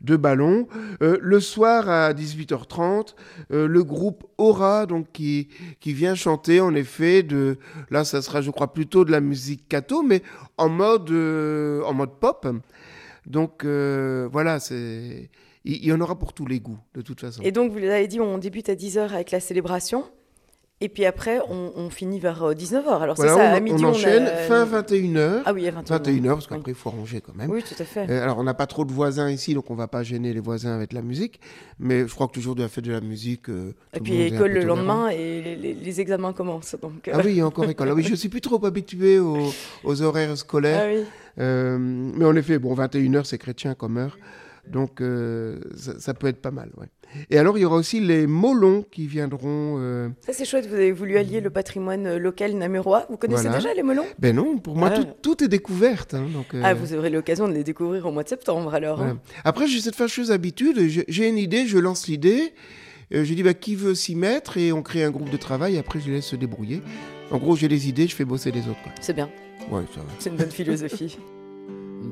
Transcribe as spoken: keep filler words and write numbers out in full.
deux ballons. Euh, le soir à dix-huit heures trente, euh, le groupe Aura, donc, qui, qui vient chanter, en effet, de, là ça sera je crois plutôt de la musique catho, mais en mode, euh, en mode pop. Donc euh, voilà, c'est... il y en aura pour tous les goûts, de toute façon. Et donc, vous l'avez dit, on débute à dix heures avec la célébration. Et puis après, on, on finit vers dix-neuf heures. Alors voilà, c'est ça, on, à midi, on enchaîne, on a... fin vingt et une heures. Ah oui, à vingt et une heures. vingt et une heures, parce Oui. qu'après, il faut ranger quand même. Oui, tout à fait. Euh, alors, on n'a pas trop de voisins ici, donc on ne va pas gêner les voisins avec la musique. Mais je crois que le jour de la fête de la musique, euh, Et tout puis le monde est un école peu le tolérant. lendemain et les, les- les examens commencent. Donc, euh, Ah oui, il y a encore école. Ah oui, je ne suis plus trop habitué aux, aux horaires scolaires. ah oui. Euh, mais en effet, bon, vingt et une heures, c'est chrétien comme heure. Donc, euh, ça, ça peut être pas mal, ouais. Et alors, il y aura aussi les Molons qui viendront... euh, Ça c'est chouette, vous avez voulu allier le patrimoine euh, local namurois. Vous connaissez Voilà. déjà les melons? Ben non, pour moi, Ah. tout, tout est découverte. Hein, donc, euh, Ah, vous aurez l'occasion de les découvrir au mois de septembre alors. voilà. hein. Après, j'ai cette fâcheuse habitude, j'ai j'ai une idée, je lance l'idée, euh, je dis bah, qui veut s'y mettre et on crée un groupe de travail et après je les laisse se débrouiller. En gros, j'ai les idées, je fais bosser les autres. Quoi. C'est bien, Ouais, ça va. c'est une bonne philosophie.